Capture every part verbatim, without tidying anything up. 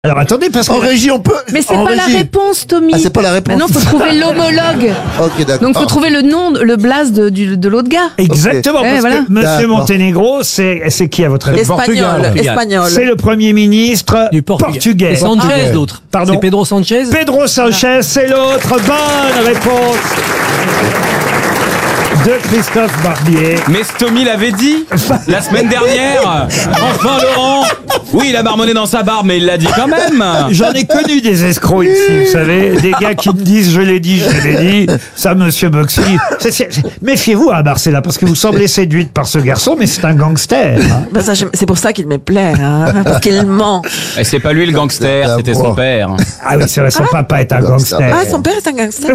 Alors attendez, parce que... En régie, on peut... Mais c'est en pas la régie. réponse, Tommy. Ah, c'est pas la réponse. Maintenant, faut trouver l'homologue. Ok, d'accord. Donc, faut trouver le nom, le blaze de, du- de l'autre gars. Exactement, Ok. parce Ouais, voilà. que Monsieur D'accord. Monténégro, c'est c'est qui à votre avis? Espagnol. Espagnol. C'est le Premier ministre Du Portugal. portugais. Et Sanchez, Portugais. l'autre. Pardon C'est Pedro Sanchez. Pedro Sanchez, c'est l'autre. Bonne réponse de Christophe Barbier. Mais Stomy l'avait dit la semaine dernière. Enfin Laurent. Oui, il a marmonné dans sa barbe, mais il l'a dit quand même. J'en ai connu des escrocs ici, vous savez, des gars qui me disent je l'ai dit, je l'ai dit. Ça, Monsieur Boxy. c'est- c'est- Méfiez-vous à Marcella, parce que vous semblez séduite par ce garçon, mais c'est un gangster. hein. Ben ça, j'aime- c'est pour ça qu'il me plaît, hein, parce qu'il ment. Et c'est pas lui le gangster, c'était son père. Ah oui, c'est vrai, son papa est un gangster. Ah, son père est un gangster.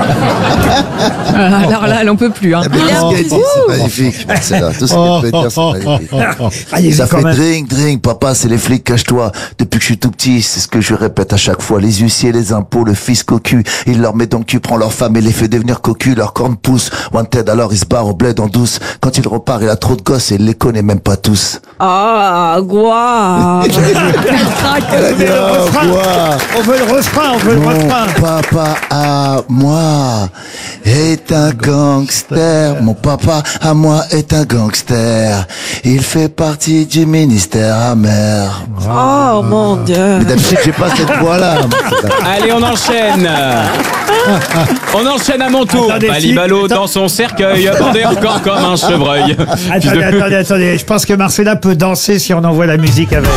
Ah, alors là, elle en peut plus. Hein. Tout ce qu'elle dit, c'est magnifique. C'est là. Tout ce qu'elle peut dire, c'est magnifique. Allez-y Ça quand fait même. drink, drink, papa, c'est les flics, cache-toi. Depuis que je suis tout petit, c'est ce que je répète à chaque fois. Les huissiers, les impôts, le fisc au cul. Il leur met donc tu prends leur femme et les fait devenir cocu, leur corne pousse. Wanted, alors il se barre au bled en douce. Quand il repart, il a trop de gosses et il les connaît même pas tous. Ah, quoi. On veut le refrain. On veut le refrain, on veut le Mon refrain. papa à moi est un gangster. Mon papa à moi est un gangster. Il fait partie du ministère amer. Oh, mon Dieu. Mais d'habitude, j'ai pas cette voix-là. Allez, on enchaîne. On enchaîne à mon tour. Attendez, Balibalo si- dans son cercueil, bandé encore comme un chevreuil. Fils Attendez, de- attendez, attendez. Je pense que Marcella peut danser si on envoie la musique avec.